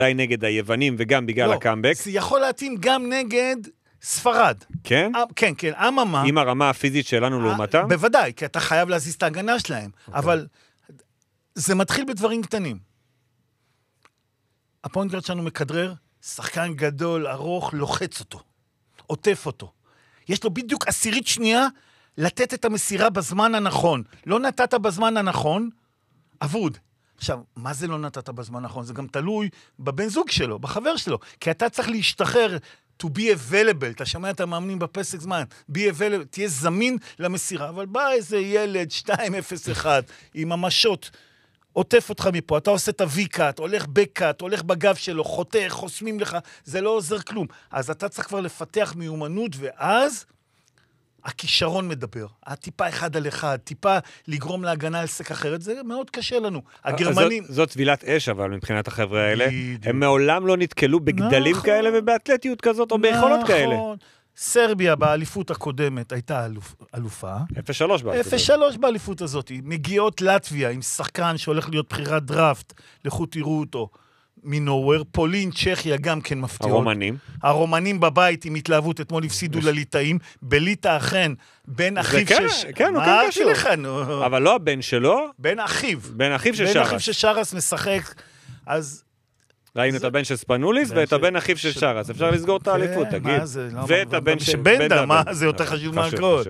די נגד היוונים וגם בגלל הקאמבק. זה יכול להתאים גם נגד ספרד. כן? כן, כן, אממה. עם הרמה הפיזית שלנו לעומתם? בוודאי, כי אתה חייב להזיז את ההגנה שלהם. אבל זה מתחיל בדברים קטנים. הפוינט גארד שלנו מכדרר, שחקן גדול, ארוך, לוחץ אותו. עוטף אותו. יש לו בדיוק 10 שנייה לתת את המסירה בזמן הנכון. לא נתת בזמן הנכון, אבוד. עכשיו, מה זה לא נתת בזמן הנכון? זה גם תלוי בבן זוג שלו, בחבר שלו. כי אתה צריך להשתחרר, to be available. אתה שומע את המאמנים בפסק זמן. be available, תהיה זמין למסירה. אבל בא איזה ילד, 2-0-1, עם המשות, עוטף אותך מפה, אתה עושה את ה-V-קאט, הולך בקאט, הולך בגב שלו, חותך, חוסמים לך, זה לא עוזר כלום. אז אתה צריך כבר לפתח מיומנות, ואז הכישרון מדבר. הטיפה 1-1, טיפה לגרום להגנה על סק אחרת, זה מאוד קשה לנו. הגרמנים... זאת טבילת אש, אבל מבחינת החבר'ה האלה, הם מעולם לא נתקלו בגדלים כאלה ובאתלטיות כזאת, או ביכולות כאלה. סרביה באליפות הקודמת הייתה אלופה. 0-3 באליפות. 0-3 באליפות הזאת. מגיעות לטביה עם שחקן שהולך להיות בחירת דראפט, לכו תראו אותו, מנוהוור. פולין, צ'כיה גם כן מפתיעות. הרומנים בבית עם התלהבות, אתמול הפסידו לליטאים. בליטא אכן, בן אחיו כן, הוא כן קשור. אבל לא הבן שלו. בן אחיו. בן אחיו של שרס. בן אחיו של שרס משחק, אז... ראינו את הבן של ספנוליס ואת הבן אחיו של שרס. אפשר לסגור את האליפות, תגיד. ואת הבן של בנדה, מה? זה יותר חשוב מהכל.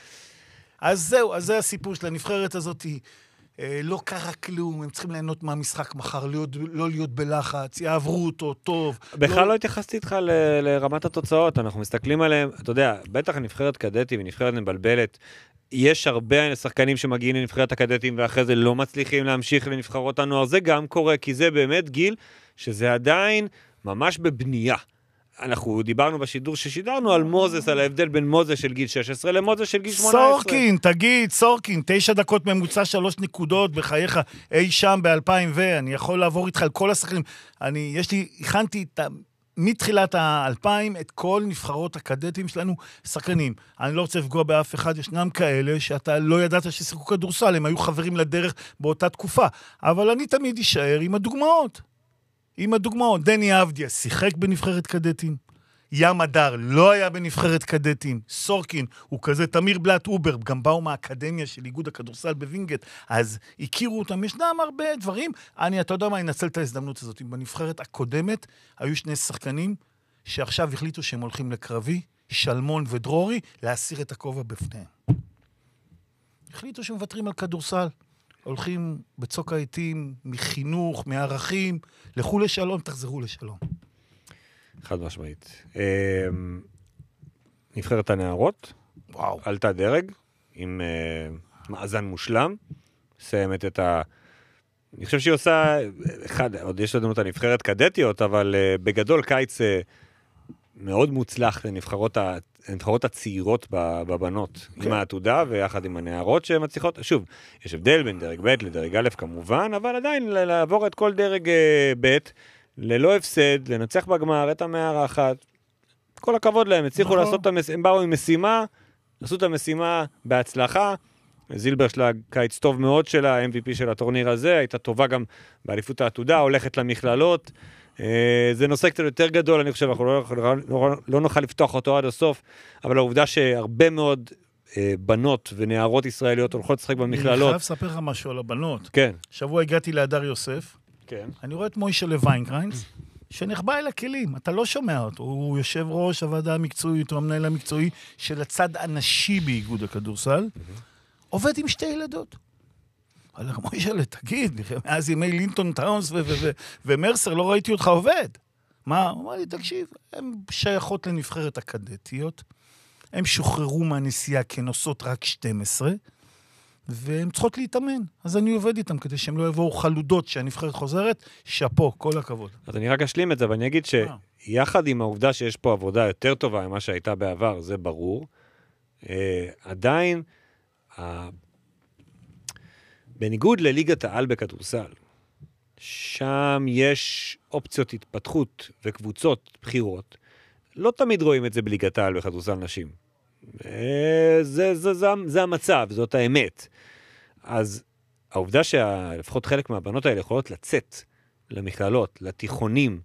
אז זהו, אז זה הסיפור של הנבחרת הזאת. לא קרה כלום, הם צריכים ליהנות מהמשחק מחר, לא להיות בלחץ, יעברו אותו טוב. בכלל לא התייחסתי איתך לרמת התוצאות, אנחנו מסתכלים עליהם, אתה יודע, בטח נבחרת קדטים ונבחרת מבלבלת, יש הרבה שחקנים שמגיעים לנבחרת הקדטים ואחרי זה לא מצליחים להמשיך לנבחרות הנוער, זה גם קורה, כי זה באמת גיל שזה עדיין ממש בבנייה. אנחנו דיברנו בשידור ששידרנו על מוזס, על ההבדל בין מוזס של גיל 16 למוזס של גיל 18. סורקין, 9 דקות ממוצע 3 נקודות בחייך אי שם ב-2000 אני יכול לעבור איתך על כל השחקנים. הכנתי מתחילת ה-2000 את כל נבחרות הקדטים שלנו שחקנים. אני לא רוצה לפגוע באף אחד, ישנם כאלה שאתה לא ידעת ששיחקו כדורסל, הם היו חברים לדרך באותה תקופה. אבל אני תמיד אשאר עם הדוגמאות. דני אבדיה שיחק בנבחרת קדטים. ים הדר לא היה בנבחרת קדטים. סורקין הוא כזה, תמיר בלט אובר, גם באו מהאקדמיה של איגוד הכדורסל בווינגייט, אז הכירו אותם. ישנם הרבה דברים. אתה יודע מה, אני אנצל את ההזדמנות הזאת. בנבחרת הקודמת היו 2 שחקנים שעכשיו החליטו שהם הולכים לקרבי, שלמון ודרורי, להסיר את הכובע בפניהם. החליטו שמוותרים על כדורסל. הולכים בצוק העיתים, מחינוך, מערכים, לכו לשלום, תחזרו לשלום. חד משמעית. נבחרת הנערות, עלתה דרג, עם מאזן מושלם, סיימת את אני חושב שהיא עושה, עוד יש לנו את הנבחרת קדטיות, אבל בגדול קיץ מאוד מוצלח לנבחרות הצעירות בבנות, עם העתודה ויחד עם הנערות שמצליחות. שוב, יש הבדל בין דרג ב' לדרג א' כמובן, אבל עדיין לעבור את כל דרג ב' ללא הפסד, לנצח בגמר את המארחת. כל הכבוד להם, הצליחו לעשות הם באו עם משימה, עשו את המשימה בהצלחה. זילבר שלה קיץ טוב מאוד שלה, MVP של הטורניר הזה, הייתה טובה גם באליפות העתודה, הולכת למכללות. זה נושא קצת יותר גדול, אני חושב, אנחנו לא נוכל לפתוח אותו עד הסוף, אבל העובדה שהרבה מאוד בנות ונערות ישראליות הולכות לשחק במכללות. אני חייב לספר לך משהו על הבנות. כן. שבוע הגעתי להדר יוסף, כן. אני רואה את מוישה לוויינקריינס, שנחבא אל הכלים, אתה לא שומע אותו, הוא יושב ראש הוועדה המקצועית, הוא המנהל המקצועי של הצד הנשי באיגוד הכדורסל, עובד עם 2 ילדות. אבל מוישה, תגיד, מאז ימי לינטון טאונס ומרסר, לא ראיתי אותך עובד. מה? הוא אמר לי, תקשיב, הן שייכות לנבחרת הקדטיות, הן שוחררו מהנסיעה כנוסות רק 12, והן צריכות להתאמן. אז אני עובד איתם כדי שהן לא יבואו חלודות שהנבחרת חוזרת, שפו, כל הכבוד. אז אני רק אשלים את זה, ואני אגיד שיחד עם העובדה שיש פה עבודה יותר טובה ממה שהייתה בעבר, זה ברור, עדיין, בניגוד לליגת העל בכדורסל, שם יש אופציות התפתחות וקבוצות בחירות, לא תמיד רואים את זה בליגת העל בכדורסל נשים. זה המצב, זאת האמת. אז העובדה שלפחות חלק מהבנות האלה יכולות לצאת למכללות, לתיכונים,